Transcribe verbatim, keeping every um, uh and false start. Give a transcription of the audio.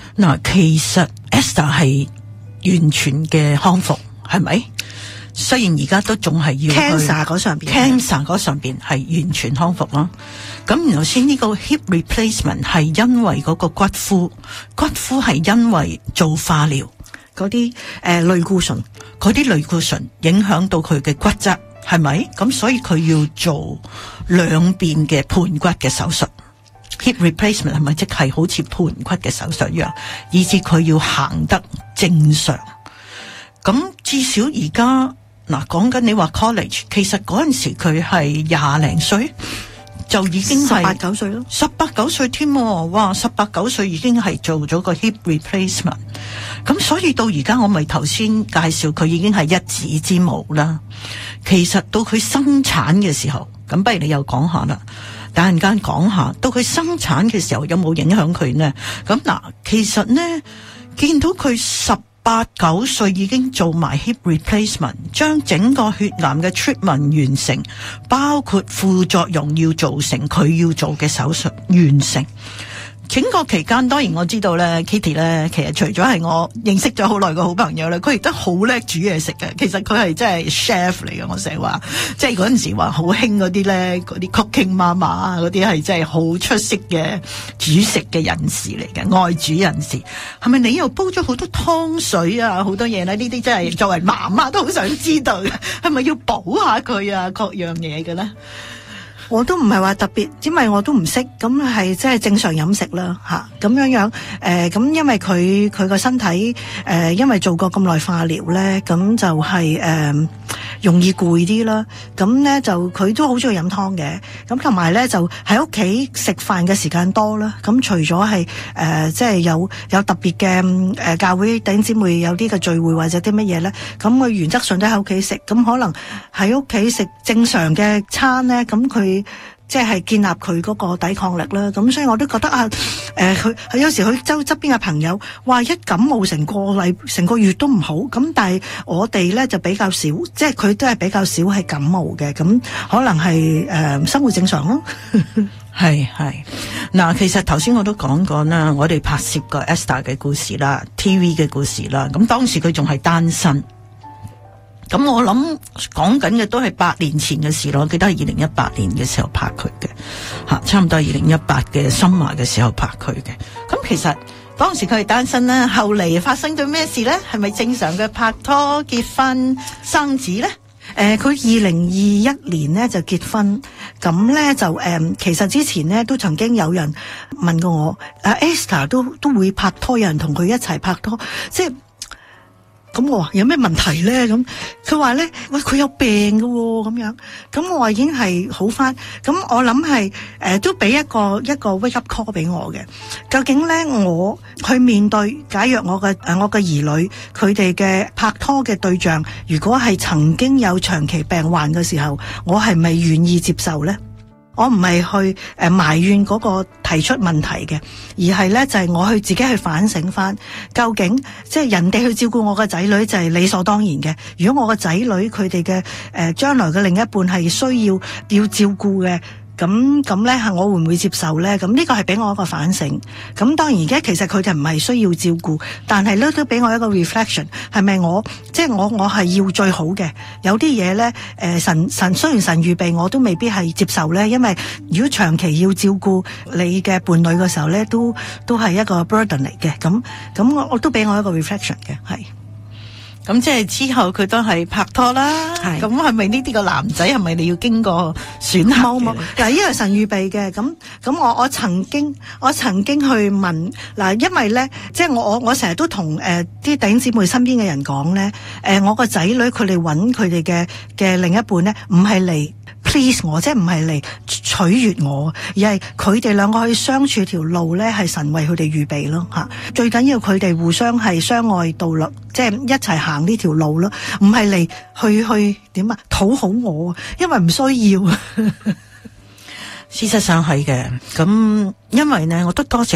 嗱，其實 Esther 係完全嘅康復，係咪？雖然而家都仲係要 cancer 嗰上邊 ，cancer 嗰上邊係完全康復咯。咁然後先呢個 hip replacement 係因為嗰個骨枯，骨枯係因為做化療嗰啲誒類固醇， 嗰啲類固醇影響到佢嘅骨質，係咪？咁所以佢要做兩邊嘅盤骨嘅手術。hip replacement 係咪即係好似盤骨嘅手術一樣，以至佢要行得正常？咁至少而家。嗱，講緊你話 college， 其實嗰陣時佢係廿零歲，就已經係十八九歲咯， 十八九歲添，哇！十八九歲已經係做咗個 hip replacement， 咁所以到而家我咪頭先介紹佢已經係一指之毛啦。其實到佢生產嘅時候，咁不如你又講下啦，等陣間講下，到佢生產嘅時候有冇影響佢呢？咁嗱，其實呢，見到佢十八九歲已經做埋 hip replacement， 將整個血癌嘅 treatment 完成，包括副作用要造成佢要做嘅手術完成。整個期間當然我知道咧 Kitty 咧，其實除咗係我認識咗好耐嘅好朋友咧，佢亦都好叻煮嘢食嘅。其實佢係真係 chef 嚟嘅，我成日話，即係嗰陣時話好興嗰啲咧，嗰啲 cooking mama 啊，嗰啲係真係好出色嘅煮食嘅人士嚟嘅，愛煮人士。係咪你又煲咗好多湯水啊，好多嘢咧？呢啲真係作為媽媽都好想知道嘅，係咪要補下佢啊？各樣嘢嘅咧？ 我都唔係話特別，因為我都唔識，咁係即係正常飲食啦吓，咁樣樣誒，咁、呃、因為佢佢個身體誒、呃，因為做過咁耐化療咧，咁就係、是、誒、呃、容易攰啲啦，咁咧就佢都好中意飲湯嘅，咁同埋咧就喺屋企食飯嘅時間多啦，咁除咗係誒即係有有特別嘅誒教會弟兄姊妹有啲嘅聚會或者啲乜嘢咧，咁佢原則上都喺屋企食，咁可能喺屋企食正常嘅餐咧，咁佢。即係建立佢嗰個抵抗力啦，咁所以我都覺得啊，誒佢佢有時佢周側邊嘅朋友話一感冒成個禮成個月都唔好，咁但係我哋咧就比較少，即係佢都係比較少係感冒嘅，咁可能係誒、呃、生活正常咯。 係係嗱，其實頭先我都講過啦，我哋拍攝過 Esther 嘅故事啦 ，T V 嘅故事啦，咁當時佢仲係單身。咁我諗講緊嘅都係八年前嘅事咯，我記得係二零一八年嘅時候拍佢嘅，吓差唔多係二零一八嘅深華嘅時候拍佢嘅。咁其實當時佢係單身啦，後嚟發生咗咩事咧？係咪正常嘅拍拖、結婚、生子咧？ 誒，佢二零二一年咧就結婚，咁咧就誒、呃，其實之前咧都曾經有人問過我，阿 Esther 都都會拍拖，有人同佢一齊拍拖，即係。咁我話有咩問題咧？咁佢話咧，喂，佢有病㗎喎，咁樣。咁我話已經係好返。咁我諗係誒都俾一個一個 wake up call 俾我嘅。究竟咧我去面對，假若我嘅誒我嘅兒女佢哋嘅拍拖嘅對象，如果係曾經有長期病患嘅時候，我係咪願意接受咧？我唔係去誒埋怨嗰個提出問題嘅，而係咧就係我去自己去反省翻，究竟即係人哋去照顧我個仔女就係理所當然嘅。如果我個仔女佢哋嘅誒將來嘅另一半係需要要照顧嘅。咁咁咧，係我會唔會接受咧？咁呢個係俾我一個反省。咁當然而家其實佢哋唔係需要照顧，但係咧都俾我一個 reflection，係咪我即係我我係要最好嘅？有啲嘢咧，誒神神雖然神預備，我都未必係接受咧，因為如果長期要照顧你嘅伴侶嘅時候咧，都都係一個 burden 嚟嘅。咁咁我我都俾我一個 reflection 嘅，係。 咁即係之後佢都係拍拖啦，咁係咪呢啲個男仔係咪你要經過選擇？ 冇冇，嗱，呢個係神預備嘅，咁咁我我曾經我曾經去問嗱，因為咧，即係我我我成日都同誒啲弟兄姊妹身邊嘅人講咧，誒、呃、我個仔女佢哋揾佢哋嘅嘅另一半咧，唔係嚟 please 我，即係唔係嚟取悅我，而係佢哋兩個可以相處條路咧，係神為佢哋預備咯吓。最緊要佢哋互相係相愛到老，即係一齊行呢條路咯，唔係嚟去去點啊討好我，因為唔需要。 事實上係嘅，咁因為呢，我都多謝。